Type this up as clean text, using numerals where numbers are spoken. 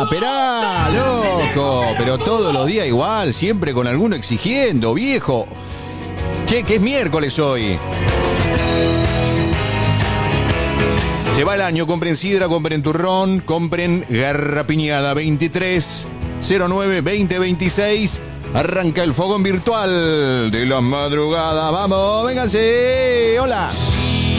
esperá, loco. Pero todos los días igual, siempre con alguno exigiendo, viejo. Che, que es miércoles hoy. Se va el año, compren sidra, compren turrón, compren garrapiñada 2309-2026. Arranca el fogón virtual de la madrugada. ¡Vamos, vénganse! ¡Hola!